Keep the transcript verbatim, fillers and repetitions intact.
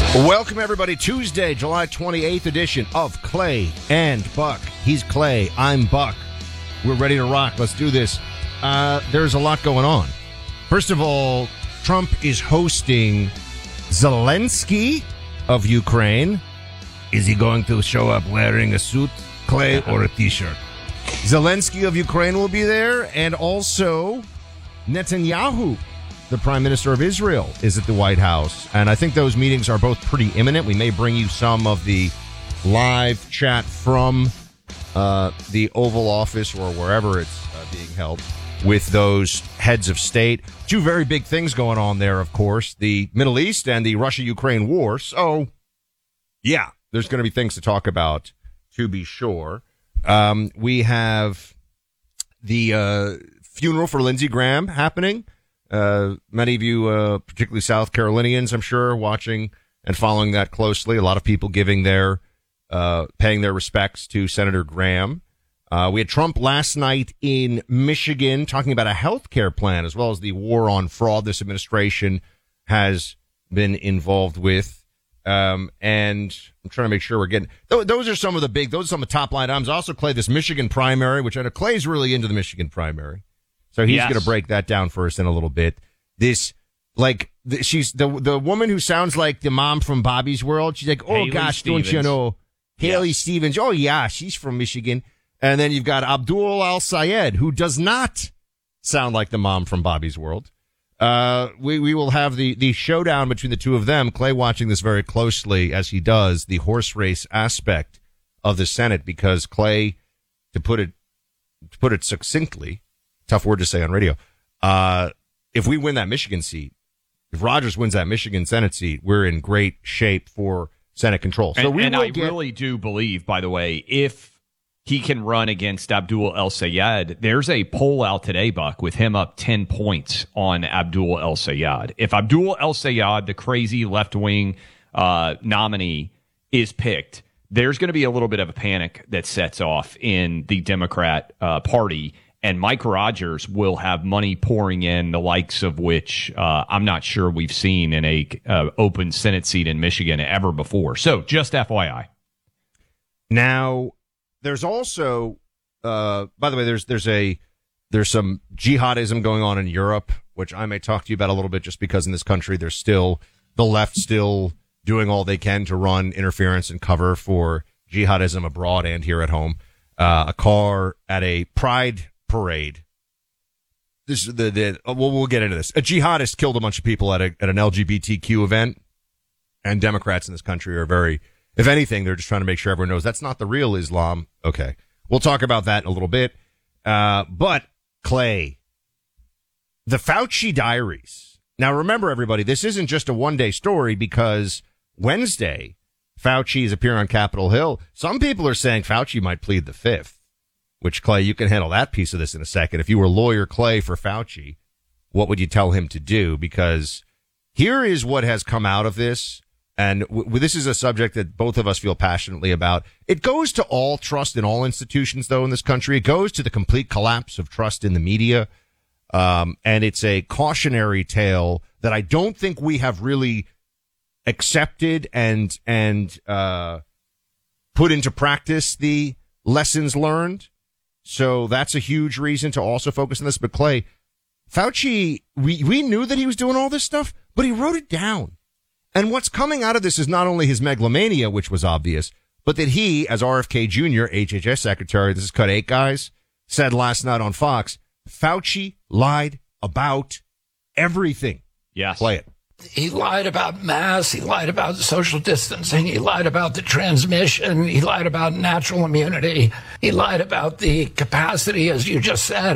Welcome, everybody. Tuesday, July twenty-eighth edition of Clay and Buck. He's Clay. I'm Buck. We're ready to rock. Let's do this. Uh, there's a lot going on. First of all, Trump is hosting Zelensky of Ukraine. Is he going to show up wearing a suit, Clay, or a T-shirt? Zelensky of Ukraine will be there, and also Netanyahu, the Prime Minister of Israel, is at the White House. And I think those meetings are both pretty imminent. We may bring you some of the live chat from uh, the Oval Office or wherever it's uh, being held with those heads of state. Two very big things going on there, of course, the Middle East and the Russia-Ukraine war. So, yeah, there's going to be things to talk about, to be sure. Um, we have the uh, funeral for Lindsey Graham happening. Uh, many of you, uh, particularly South Carolinians, I'm sure, watching and following that closely. A lot of people giving their, uh, paying their respects to Senator Graham. Uh, we had Trump last night in Michigan talking about a health care plan as well as the war on fraud this administration has been involved with. Um, and I'm trying to make sure we're getting, th- those are some of the big, those are some of the top line items. Also, Clay, this Michigan primary, which I know Clay's really into the Michigan primary. So he's yes. going to break that down for us in a little bit. This, like, the, she's the the woman who sounds like the mom from Bobby's World. She's like, oh, Haley gosh, Stevens. don't you know? Haley Yes. Stevens. Oh, yeah, she's from Michigan. And then you've got Abdul Al-Sayed, who does not sound like the mom from Bobby's World. Uh, we, we will have the, the showdown between the two of them. Clay watching this very closely as he does the horse race aspect of the Senate, because Clay, to put it, to put it succinctly, tough word to say on radio. Uh, if we win that Michigan seat, if Rogers wins that Michigan Senate seat, we're in great shape for Senate control. So and, we and will I get- really do believe, by the way, if he can run against Abdul El-Sayed, there's a poll out today, Buck, with him up ten points on Abdul El-Sayed. If Abdul El-Sayed, the crazy left-wing uh, nominee, is picked, there's going to be a little bit of a panic that sets off in the Democrat uh, Party. And Mike Rogers will have money pouring in, the likes of which uh, I'm not sure we've seen in a uh, open Senate seat in Michigan ever before. So just F Y I. Now, there's also, uh, by the way, there's there's a there's some jihadism going on in Europe, which I may talk to you about a little bit, just because in this country there's still the left still doing all they can to run interference and cover for jihadism abroad and here at home. Uh, a car at a pride parade. This is the, the well, we'll get into this. A jihadist killed a bunch of people at a, at an L G B T Q event, and Democrats in this country are very, if anything, they're just trying to make sure everyone knows that's not the real Islam. Okay. We'll talk about that in a little bit. Uh, but Clay, the Fauci diaries. Now remember, everybody, this isn't just a one day story, because Wednesday, Fauci is appearing on Capitol Hill. Some people are saying Fauci might plead the fifth. Which, Clay, you can handle that piece of this in a second. If you were lawyer Clay for Fauci, what would you tell him to do? Because here is what has come out of this, and w- this is a subject that both of us feel passionately about. It goes to all trust in all institutions, though, in this country. It goes to the complete collapse of trust in the media, um, and it's a cautionary tale that I don't think we have really accepted and and uh put into practice the lessons learned. So that's a huge reason to also focus on this. But Clay, Fauci, we, we knew that he was doing all this stuff, but he wrote it down. And what's coming out of this is not only his megalomania, which was obvious, but that he, as R F K Junior, H H S Secretary, this is cut eight guys, said last night on Fox, Fauci lied about everything. Yes. Play it. He lied about masks. He lied about social distancing. He lied about the transmission. He lied about natural immunity. He lied about the capacity, as you just said,